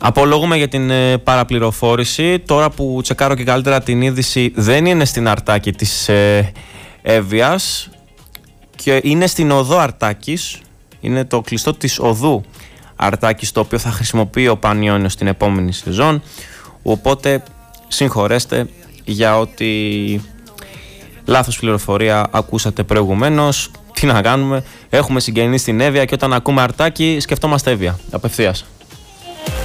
Απολογούμε για την παραπληροφόρηση. Τώρα που τσεκάρω και καλύτερα την είδηση, δεν είναι στην Αρτάκη της Εύβοιας και είναι στην οδό Αρτάκης. Είναι το κλειστό της οδού Αρτάκης, το οποίο θα χρησιμοποιεί ο Πανιόνιος στην επόμενη σεζόν. Οπότε συγχωρέστε για ότι λάθος πληροφορία ακούσατε προηγουμένως. Τι να κάνουμε, έχουμε συγγενείς στην Εύβοια και όταν ακούμε Αρτάκη σκεφτόμαστε Εύβοια απευθείας.